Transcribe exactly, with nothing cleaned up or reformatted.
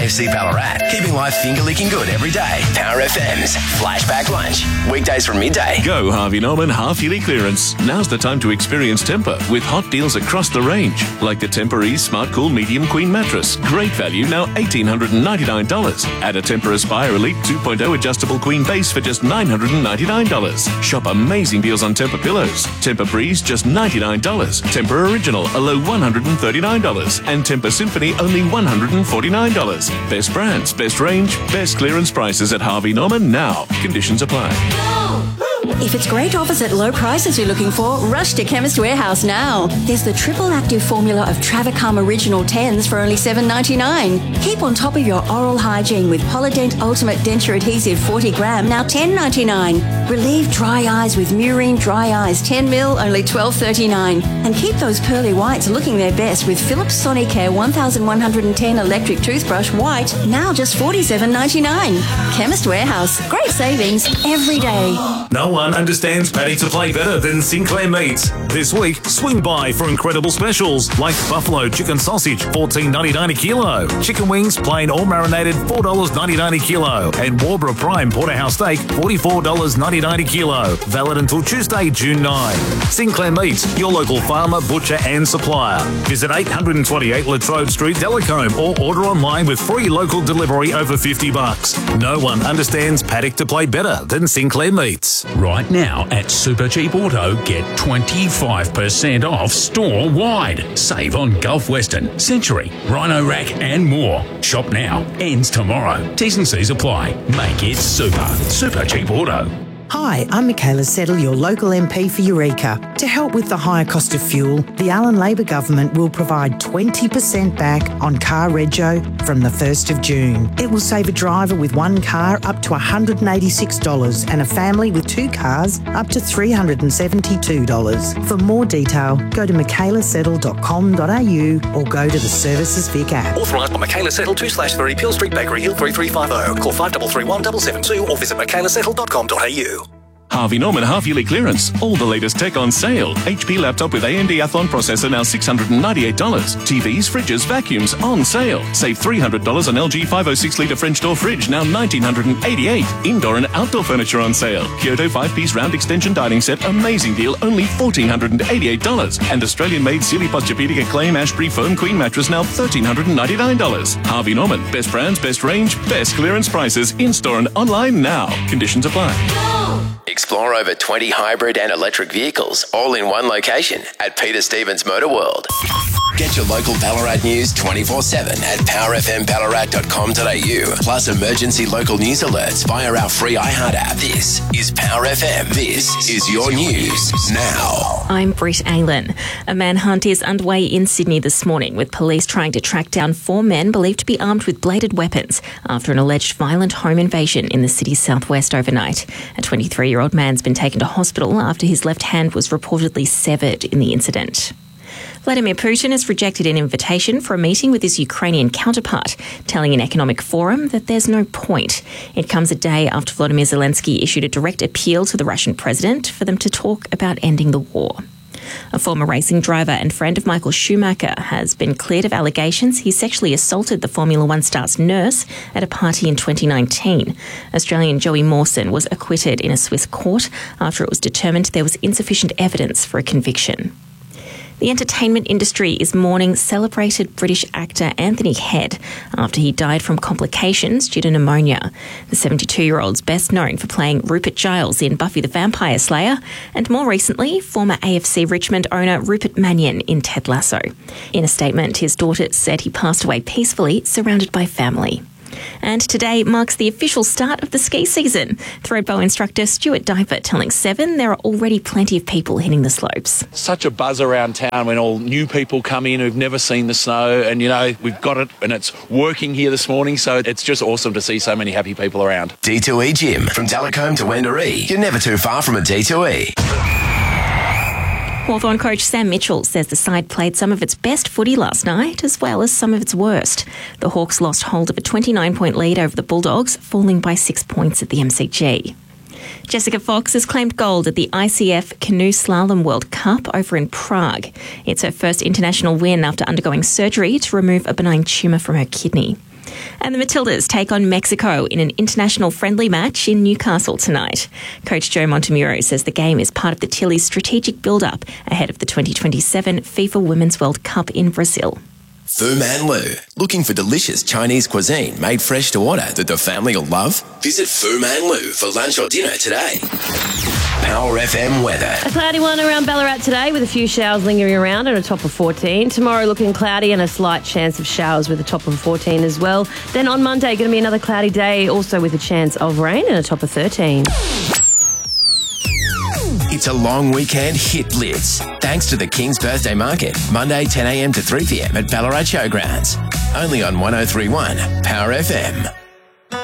F C Ballarat, keeping life finger-licking good every day. Power F M's Flashback Lunch, weekdays from midday. Go Harvey Norman half-yearly clearance. Now's the time to experience Tempur with hot deals across the range, like the Tempur-Ease Smart Cool Medium Queen mattress. Great value, now one thousand eight hundred ninety-nine dollars. Add a Tempur Aspire Elite two point oh adjustable queen base for just nine hundred ninety-nine dollars. Shop amazing deals on Tempur pillows. Tempur Breeze, just ninety-nine dollars. Tempur Original, a low one hundred thirty-nine dollars. And Tempur Symphony, only one hundred forty-nine dollars. Best brands, best range, best clearance prices at Harvey Norman now. Conditions apply. If it's great offers at low prices you're looking for, rush to Chemist Warehouse now. There's the triple active formula of Travacom Original tens for only seven dollars ninety-nine. Keep on top of your oral hygiene with Polydent Ultimate Denture Adhesive forty gram, now ten dollars ninety-nine. Relieve dry eyes with Murine Dry Eyes ten mil, only twelve dollars thirty-nine. And keep those pearly whites looking their best with Philips Sonicare eleven ten electric toothbrush white, now just forty-seven dollars ninety-nine. Chemist Warehouse, great savings every day. No one understands paddock to play better than Sinclair Meats. This week, swing by for incredible specials like buffalo chicken sausage, fourteen ninety-nine a kilo, chicken wings, plain or marinated, four dollars ninety-nine a kilo, and Warborough Prime Porterhouse Steak, forty-four dollars ninety-nine a kilo. Valid until Tuesday, June ninth. Sinclair Meats, your local farmer, butcher and supplier. Visit eight twenty-eight Latrobe Street, Delacombe, or order online with free local delivery over fifty bucks. No one understands paddock to play better than Sinclair Meats. Right now at Supercheap Auto, get twenty-five percent off store-wide. Save on Gulf Western, Century, Rhino Rack and more. Shop now. Ends tomorrow. T's and C's apply. Make it super. Supercheap Auto. Hi, I'm Michaela Settle, your local M P for Eureka. To help with the higher cost of fuel, the Allen Labor government will provide twenty percent back on car rego from the first of June. It will save a driver with one car up to one hundred eighty-six dollars and a family with two cars up to three hundred seventy-two dollars. For more detail, go to michaela settle dot com dot a u or go to the Services Vic app. Authorised by Michaela Settle, two slash three Peel Street, Bakery Hill, three three five zero. Call five three three one seven seven two or visit michaela settle dot com dot a u. Harvey Norman half-yearly clearance. All the latest tech on sale. H P laptop with A M D Athlon processor, now six hundred ninety-eight dollars. T Vs, fridges, vacuums on sale. Save three hundred dollars on L G five oh six litre French door fridge, now one thousand nine hundred eighty-eight dollars. Indoor and outdoor furniture on sale. Kyoto five-piece round extension dining set, amazing deal, only one thousand four hundred eighty-eight dollars. And Australian-made Sealy Posturepedic Acclaim Ashbury Foam Queen mattress, now one thousand three hundred ninety-nine dollars. Harvey Norman, best brands, best range, best clearance prices, in-store and online now. Conditions apply. Explore over twenty hybrid and electric vehicles, all in one location at Peter Stevens Motor World. Get your local Ballarat news twenty-four seven at power f m ballarat dot com dot a u, plus emergency local news alerts via our free iHeart app. This is Power F M. This is your news now. I'm Britt Aylen. A manhunt is underway in Sydney this morning, with police trying to track down four men believed to be armed with bladed weapons after an alleged violent home invasion in the city's southwest overnight. A twenty-three-year-old man's been taken to hospital after his left hand was reportedly severed in the incident. Vladimir Putin has rejected an invitation for a meeting with his Ukrainian counterpart, telling an economic forum that there's no point. It comes a day after Volodymyr Zelensky issued a direct appeal to the Russian president for them to talk about ending the war. A former racing driver and friend of Michael Schumacher has been cleared of allegations he sexually assaulted the Formula One star's nurse at a party in twenty nineteen. Australian Joey Mawson was acquitted in a Swiss court after it was determined there was insufficient evidence for a conviction. The entertainment industry is mourning celebrated British actor Anthony Head after he died from complications due to pneumonia. The seventy-two-year-old's best known for playing Rupert Giles in Buffy the Vampire Slayer, and more recently, former A F C Richmond owner Rupert Mannion in Ted Lasso. In a statement, his daughter said he passed away peacefully, surrounded by family. And today marks the official start of the ski season. Thredbo instructor Stuart Diper telling Seven there are already plenty of people hitting the slopes. Such a buzz around town when all new people come in who've never seen the snow, and you know, we've got it and it's working here this morning, so it's just awesome to see so many happy people around. D two E Gym, from Delacombe to Wendouree. You're never too far from a D two E. Hawthorn coach Sam Mitchell says the side played some of its best footy last night, as well as some of its worst. The Hawks lost hold of a twenty-nine point lead over the Bulldogs, falling by six points at the M C G. Jessica Fox has claimed gold at the I C F Canoe Slalom World Cup over in Prague. It's her first international win after undergoing surgery to remove a benign tumour from her kidney. And the Matildas take on Mexico in an international friendly match in Newcastle tonight. Coach Joe Montemuro says the game is part of the Tillies' strategic build-up ahead of the twenty twenty-seven FIFA Women's World Cup in Brazil. Fu Man Lu. Looking for delicious Chinese cuisine made fresh to order that the family will love? Visit Fu Man Lu for lunch or dinner today. Power F M weather. A cloudy one around Ballarat today with a few showers lingering around and a top of fourteen. Tomorrow looking cloudy and a slight chance of showers with a top of fourteen as well. Then on Monday going to be another cloudy day, also with a chance of rain and a top of thirteen. It's a long weekend hit blitz. Thanks to the King's Birthday Market. Monday ten a m to three p m at Ballarat Showgrounds. Only on one oh three point one Power F M.